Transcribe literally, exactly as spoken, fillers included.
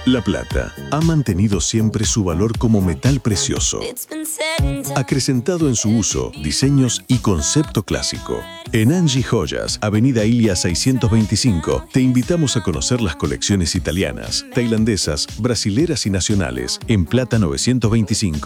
La plata ha mantenido siempre su valor como metal precioso, acrecentado en su uso, diseños y concepto clásico. En Angie Joyas, Avenida Ilia seiscientos veinticinco, te invitamos a conocer las colecciones italianas, tailandesas, brasileras y nacionales en plata novecientos veinticinco.